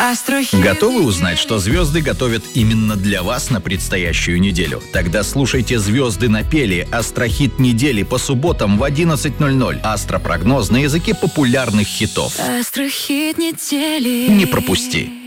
Астрохит. Готовы узнать, что звезды готовят именно для вас на предстоящую неделю? Тогда слушайте «Звезды напели» Астрохит недели по субботам в 11:00. Астропрогноз на языке популярных хитов. Астрохит недели. Не пропусти.